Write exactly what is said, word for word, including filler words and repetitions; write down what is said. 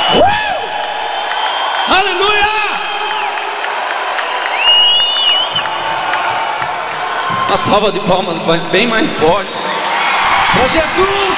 Uh! Aleluia! Uma salva de palmas bem mais forte para Jesus.